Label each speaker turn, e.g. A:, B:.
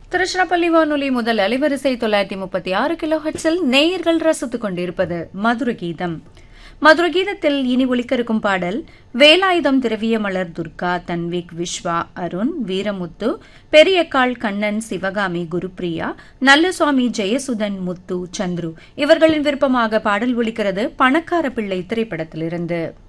A: திருச்சிராப்பள்ளி வானொலி முதல் அலைவரிசை 936 கிலோஹெர்ட்ஸில் நேயர்கள் ரசித்துக் கொண்டிருப்பது மதுர கீதம். மதுர கீதத்தில் இனி ஒலிக்க இருக்கும் பாடல் வேலாயுதம் திரவியமலர் துர்கா, தன்விக், விஸ்வா, அருண், வீரமுத்து, பெரியக்காள், கண்ணன், சிவகாமி, குருப்பிரியா, நல்லசுவாமி, ஜெயசுதன், முத்து, சந்துரு இவர்களின் விருப்பமாக பாடல் ஒலிக்கிறது பணக்கார பிள்ளை திரைப்படத்திலிருந்து.